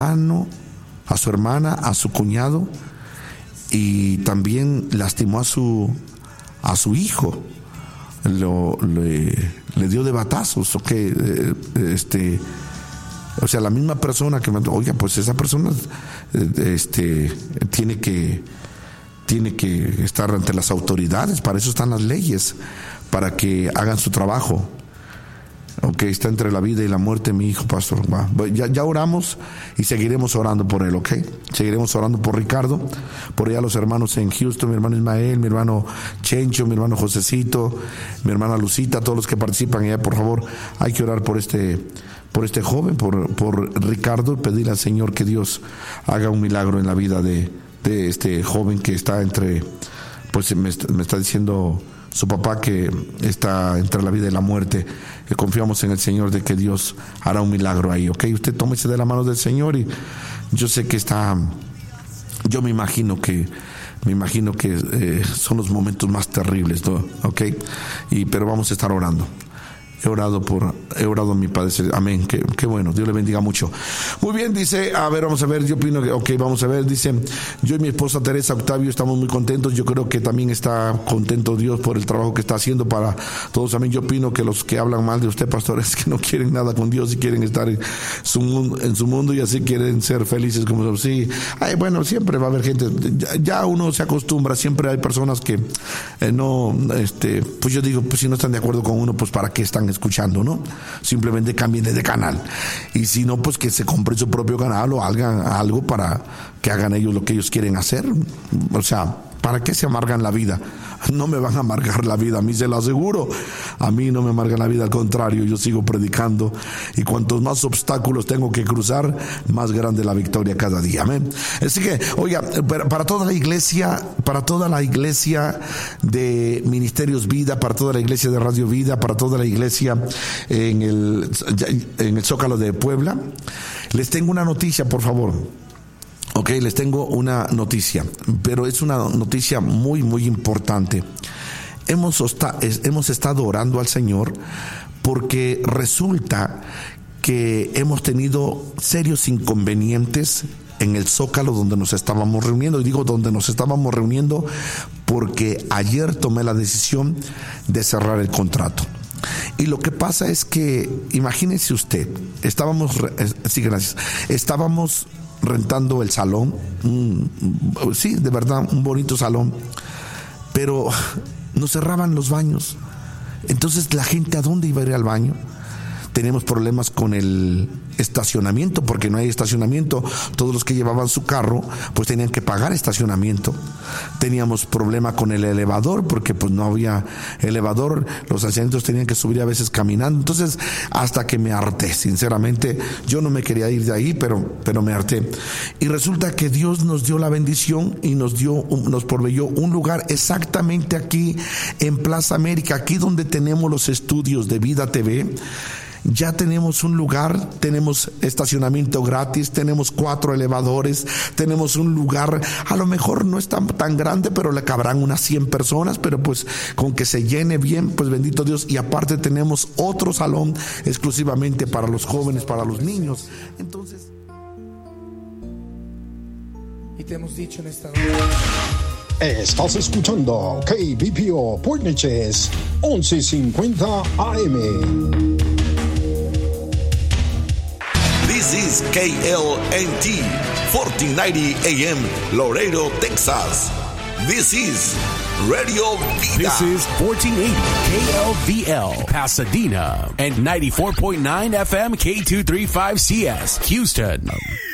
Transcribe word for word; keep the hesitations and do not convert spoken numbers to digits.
hermano, a su hermana, a su cuñado, y también lastimó a su a su hijo. Lo, le, le dio de batazos, ¿ok? Eh, este, o sea, la misma persona que me, oiga, pues esa persona este, tiene que tiene que estar ante las autoridades, para eso están las leyes, para que hagan su trabajo. Ok, está entre la vida y la muerte mi hijo, pastor. Va. Ya, ya oramos y seguiremos orando por él, ok. Seguiremos orando por Ricardo, por allá los hermanos en Houston, mi hermano Ismael, mi hermano Chencho, mi hermano Josecito, mi hermana Lucita, todos los que participan allá, por favor, hay que orar por este, por este joven, por, por Ricardo, y pedirle al Señor que Dios haga un milagro en la vida de, de este joven que está entre, pues me, me está diciendo su papá que está entre la vida y la muerte. Confiamos en el Señor de que Dios hará un milagro ahí, ok. Usted tómese de la mano del Señor, y yo sé que está, yo me imagino que me imagino que eh, son los momentos más terribles, ¿no? Ok, y pero vamos a estar orando. He orado por, he orado a mi Padre. Amén. Qué, qué bueno. Dios le bendiga mucho. Muy bien, dice, a ver, vamos a ver, yo opino que, ok, vamos a ver, dice, yo y mi esposa Teresa Octavio estamos muy contentos. Yo creo que también está contento Dios por el trabajo que está haciendo para todos. Amén. Yo opino que los que hablan mal de usted, pastor, es que no quieren nada con Dios y quieren estar en su mundo, en su mundo, y así quieren ser felices como son. Sí, ay, bueno, siempre va a haber gente, ya, ya uno se acostumbra, siempre hay personas que eh, no, este, pues yo digo, pues si no están de acuerdo con uno, pues para qué están escuchando, ¿no? Simplemente cambien de canal, y si no, pues que se compre su propio canal o hagan algo para que hagan ellos lo que ellos quieren hacer. O sea, ¿para qué se amargan la vida? No me van a amargar la vida, a mí se lo aseguro. A mí no me amargan la vida, al contrario, yo sigo predicando, y cuantos más obstáculos tengo que cruzar, más grande la victoria cada día. Amén. Así que, oiga, para toda la iglesia, para toda la iglesia de Ministerios Vida, para toda la iglesia de Radio Vida, para toda la iglesia en el, en el Zócalo de Puebla, les tengo una noticia, por favor. Ok, les tengo una noticia, pero es una noticia muy, muy importante. Hemos, hemos estado orando al Señor porque resulta que hemos tenido serios inconvenientes en el Zócalo donde nos estábamos reuniendo. Y digo donde nos estábamos reuniendo porque ayer tomé la decisión de cerrar el contrato. Y lo que pasa es que, imagínese usted, estábamos, sí, gracias, estábamos rentando el salón, mm, sí, de verdad, un bonito salón, pero nos cerraban los baños. Entonces, la gente, ¿a dónde iba a ir al baño? Tenemos problemas con el estacionamiento, porque no hay estacionamiento. Todos los que llevaban su carro pues tenían que pagar estacionamiento. Teníamos problema con el elevador, porque pues no había elevador. Los asientos tenían que subir a veces caminando. Entonces, hasta que me harté, sinceramente, yo no me quería ir de ahí, pero, pero me harté. Y resulta que Dios nos dio la bendición y nos dio, nos proveyó un lugar exactamente aquí en Plaza América, aquí donde tenemos los estudios de Vida T V. Ya tenemos un lugar, tenemos estacionamiento gratis, tenemos cuatro elevadores, tenemos un lugar, a lo mejor no es tan, tan grande, pero le cabrán unas cien personas, pero pues con que se llene bien, pues bendito Dios. Y aparte tenemos otro salón exclusivamente para los jóvenes, para los niños. Entonces, y te hemos dicho en esta noche, estás escuchando K B P O Port Neches once cincuenta A M. This is K L N T fourteen ninety A M Laredo, Texas. This is Radio Vida. This is fourteen eighty K L V L Pasadena and ninety-four point nine F M K two thirty-five C S Houston.